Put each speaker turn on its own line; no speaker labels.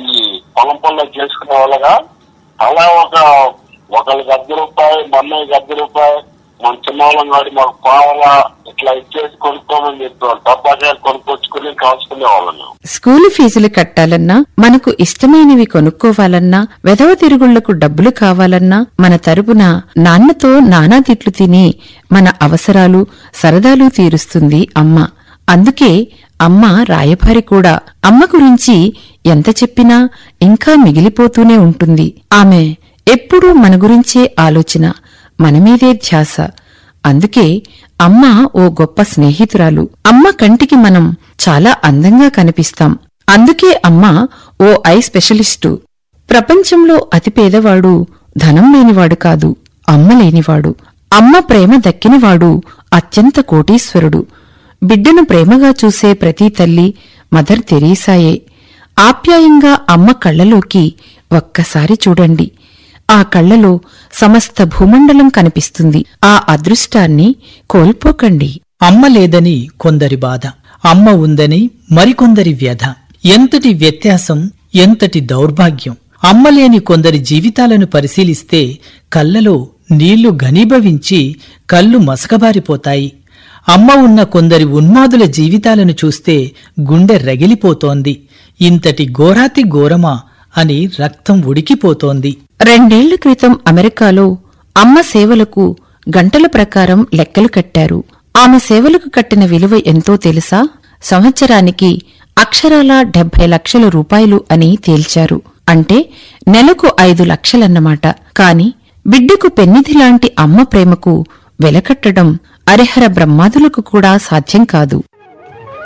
ఈ పొలం పనులు చేసుకునే వాళ్ళగా అలా ఒకరికి ₹10, మా అన్నయ్యకి ₹10, మన చిన్నవాళ్ళం కాడి మాకు పావలా ఇట్లా ఇచ్చేసి కొనుక్కోమని చెప్పేవాళ్ళు. టబ్బాకాయలు కొనుక్కొచ్చుకుని కాల్చుకునే వాళ్ళను.
స్కూలు ఫీజులు కట్టాలన్నా, మనకు ఇష్టమైనవి కొనుక్కోవాలన్నా, వెధవ తిరుగుళ్లకు డబ్బులు కావాలన్నా మన తరపున నాన్నతో నానా తిట్లు తిని మన అవసరాలు సరదాలు తీరుస్తుంది అమ్మ. అందుకే అమ్మ రాయభారి కూడా. అమ్మ గురించి ఎంత చెప్పినా ఇంకా మిగిలిపోతూనే ఉంటుంది. ఆమె ఎప్పుడూ మన గురించే ఆలోచన, మనమీదే ధ్యాస. అందుకే అమ్మ ఓ గొప్ప స్నేహితురాలు. అమ్మ కంటికి మనం చాలా అందంగా కనిపిస్తాం. అందుకే అమ్మ ఓ ఐ స్పెషలిస్టు. ప్రపంచంలో అతి పేదవాడు ధనం లేనివాడు కాదు, అమ్మ లేనివాడు. అమ్మ ప్రేమ దక్కినవాడు అత్యంత కోటీశ్వరుడు. బిడ్డను ప్రేమగా చూసే ప్రతి తల్లి మదర్ తెరీసాయే. ఆప్యాయంగా అమ్మ కళ్లలోకి ఒక్కసారి చూడండి. ఆ కళ్లలో సమస్త భూమండలం కనిపిస్తుంది. ఆ అదృష్టాన్ని కోల్పోకండి.
అమ్మ లేదని కొందరి బాధ, అమ్మ ఉందని మరికొందరి వ్యధ. ఎంతటి వ్యత్యాసం, ఎంతటి దౌర్భాగ్యం! అమ్మలేని కొందరి జీవితాలను పరిశీలిస్తే కళ్లలో నీళ్లు ఘనీభవించి కళ్ళు మసకబారిపోతాయి. అమ్మ ఉన్న కొందరి ఉన్మాదుల జీవితాలను చూస్తే గుండె రగిలిపోతోంది. ఇంతటి ఘోరాతి ఘోరమా అని రక్తం ఉడికిపోతోంది.
2 ఏళ్ల క్రితం అమెరికాలో అమ్మ సేవలకు గంటల ప్రకారం లెక్కలు కట్టారు. ఆమె సేవలకు కట్టిన విలువ ఎంతో తెలుసా? సంవత్సరానికి అక్షరాలా 70 లక్షల రూపాయలు అని తేల్చారు. అంటే నెలకు 5 లక్షలన్నమాట. కాని బిడ్డకు పెన్నిధిలాంటి అమ్మ ప్రేమకు వెలకట్టడం అరిహర బ్రహ్మాదులకు కూడా సాధ్యం కాదు.